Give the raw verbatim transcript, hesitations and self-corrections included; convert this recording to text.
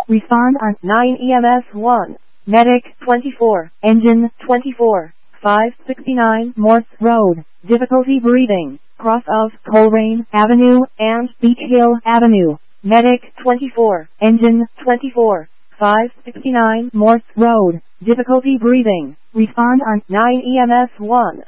Respond on nine E M S one. Medic twenty-four. Engine twenty-four. five sixty-nine Morse Road. Difficulty breathing. Cross of Coleraine Avenue and Beach Hill Avenue. Medic twenty-four. Engine twenty-four. five sixty-nine Morse Road. Difficulty breathing. Respond on nine E M S one.